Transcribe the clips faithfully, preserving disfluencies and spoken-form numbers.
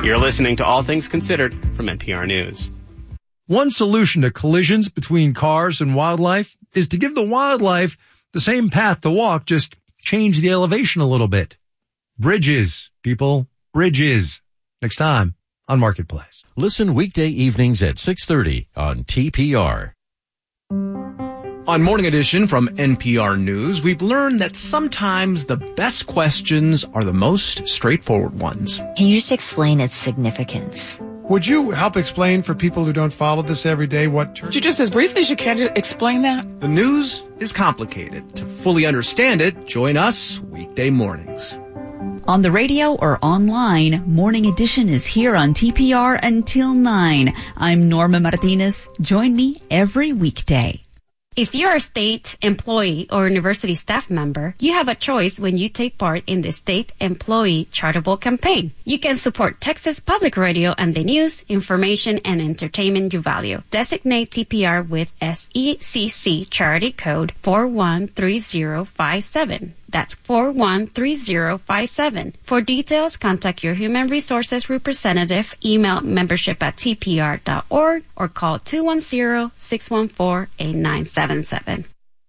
You're listening to All Things Considered from N P R News. One solution to collisions between cars and wildlife is to give the wildlife the same path to walk, just change the elevation a little bit. Bridges, people, bridges. Next time on Marketplace. Listen weekday evenings at six thirty on T P R. On Morning Edition from N P R News, we've learned that sometimes the best questions are the most straightforward ones. Can you just explain its significance? Would you help explain for people who don't follow this every day what church... Could you just as briefly as you can explain that? The news is complicated. To fully understand it, join us weekday mornings. On the radio or online, Morning Edition is here on T P R until nine. I'm Norma Martinez. Join me every weekday. If you're a state employee or university staff member, you have a choice when you take part in the State Employee Charitable Campaign. You can support Texas Public Radio and the news, information, and entertainment you value. Designate T P R with S E C C Charity Code four one three zero five seven. That's four one three zero five seven. For details, contact your Human Resources representative, email membership at t p r dot org, or call two one zero, six one four, eight nine seven seven.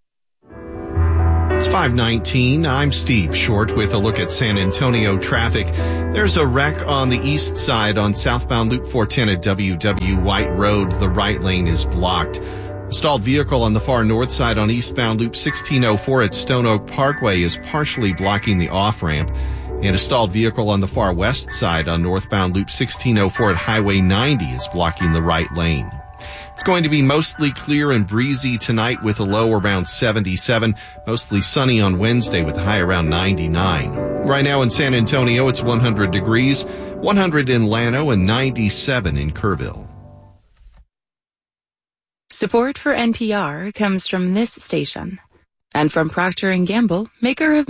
It's five nineteen. I'm Steve Short with a look at San Antonio traffic. There's a wreck on the east side on southbound Loop four ten at W W White Road. The right lane is blocked. A stalled vehicle on the far north side on eastbound Loop sixteen oh four at Stone Oak Parkway is partially blocking the off-ramp. And a stalled vehicle on the far west side on northbound Loop sixteen oh four at Highway ninety is blocking the right lane. It's going to be mostly clear and breezy tonight with a low around seventy-seven. Mostly sunny on Wednesday with a high around ninety-nine. Right now in San Antonio, it's one hundred degrees, one hundred in Llano, and ninety-seven in Kerrville. Support for N P R comes from this station and from Procter and Gamble, maker of